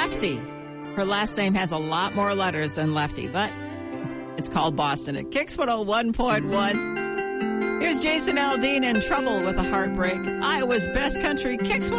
Lefty. Her last name has a lot more letters than Lefty, but it's called Boston. At Kicks 101.1. Here's Jason Aldean in Trouble with a Heartbreak. Iowa's best country, Kicks